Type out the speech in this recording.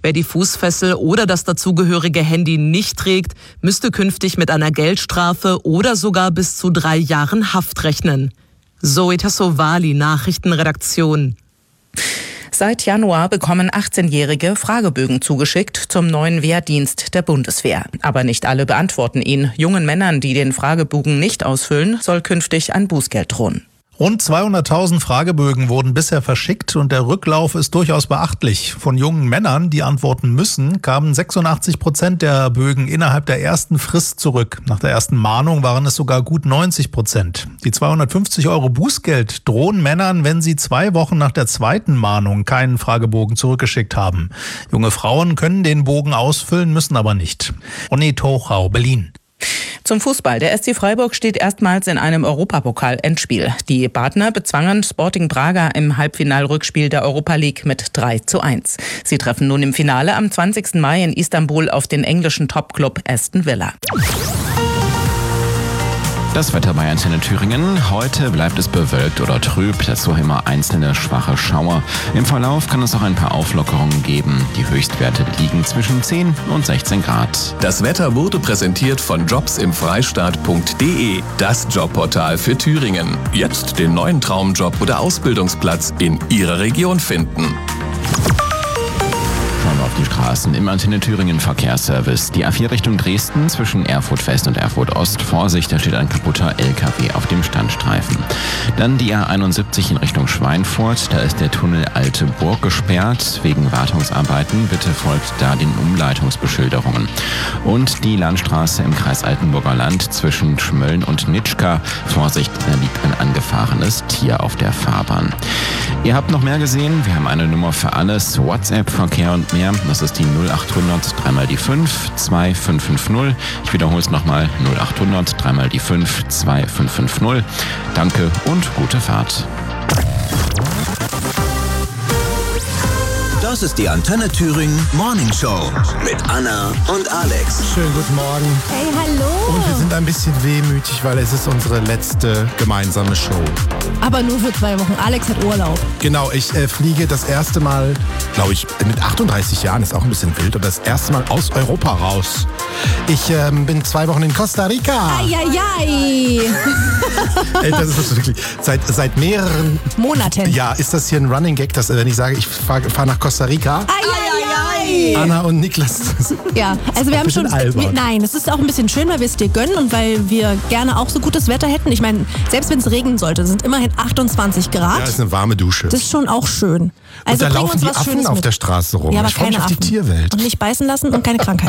Wer die Fußfessel oder das dazugehörige Handy nicht trägt, müsste künftig mit einer Geldstrafe oder sogar bis zu 3 Jahren Haft rechnen. Zoe Tassovali, Nachrichtenredaktion. Seit Januar bekommen 18-Jährige Fragebögen zugeschickt zum neuen Wehrdienst der Bundeswehr. Aber nicht alle beantworten ihn. Jungen Männern, die den Fragebogen nicht ausfüllen, soll künftig ein Bußgeld drohen. Rund 200.000 Fragebögen wurden bisher verschickt und der Rücklauf ist durchaus beachtlich. Von jungen Männern, die antworten müssen, kamen 86% der Bögen innerhalb der ersten Frist zurück. Nach der ersten Mahnung waren es sogar gut 90%. Die 250 € Bußgeld drohen Männern, wenn sie 2 Wochen nach der zweiten Mahnung keinen Fragebogen zurückgeschickt haben. Junge Frauen können den Bogen ausfüllen, müssen aber nicht. Ronny Tochau, Berlin. Zum Fußball. Der SC Freiburg steht erstmals in einem Europapokal-Endspiel. Die Badner bezwangen Sporting Braga im Halbfinalrückspiel der Europa League mit 3:1. Sie treffen nun im Finale am 20. Mai in Istanbul auf den englischen Topclub Aston Villa. Das Wetter bei Antenne Thüringen. Heute bleibt es bewölkt oder trüb, dazu immer einzelne schwache Schauer. Im Verlauf kann es auch ein paar Auflockerungen geben. Die Höchstwerte liegen zwischen 10 und 16 Grad. Das Wetter wurde präsentiert von jobsimfreistaat.de, das Jobportal für Thüringen. Jetzt den neuen Traumjob oder Ausbildungsplatz in Ihrer Region finden. Schauen wir auf die Straßen im Antenne Thüringen Verkehrsservice. Die A4 Richtung Dresden zwischen Erfurt West und Erfurt Ost. Vorsicht, da steht ein kaputter LKW auf dem Standstreifen. Dann die A71 in Richtung Schweinfurt. Da ist der Tunnel Alte Burg gesperrt. Wegen Wartungsarbeiten. Bitte folgt da den Umleitungsbeschilderungen. Und die Landstraße im Kreis Altenburger Land zwischen Schmölln und Nitschka. Vorsicht, da liegt ein angefahrenes Tier auf der Fahrbahn. Ihr habt noch mehr gesehen. Wir haben eine Nummer für alles. WhatsApp, Verkehr und mehr. Das ist die 0800 3 die 5 2550. Ich wiederhole es nochmal. 0800 3 die 5 2550. Danke und gute Fahrt. Das ist die Antenne Thüringen Morning Show mit Anna und Alex. Schönen guten Morgen. Hey, hallo. Und wir sind ein bisschen wehmütig, weil es ist unsere letzte gemeinsame Show. Aber nur für 2 Wochen. Alex hat Urlaub. Genau, ich fliege das erste Mal, glaube ich, mit 38 Jahren, ist auch ein bisschen wild, aber das erste Mal aus Europa raus. Ich bin 2 Wochen in Costa Rica. Eieiei. Ey, das ist wirklich seit mehreren Monaten. Ja, ist das hier ein Running Gag, dass wenn ich sage, ich fahr nach Costa Rica. Eieiei. Anna und Niklas. Ja, also wir haben schon. Nein, es ist auch ein bisschen schön, weil wir es dir gönnen und weil wir gerne auch so gutes Wetter hätten. Ich meine, selbst wenn es regnen sollte, sind immerhin 28 Grad. Ja, das ist eine warme Dusche. Das ist schon auch schön. Also und da laufen uns die was Affen Schönes auf mit. der Straße rum. Ja, aber ich freue mich keine auf die Affen. Tierwelt. Und nicht beißen lassen und keine Krankheit.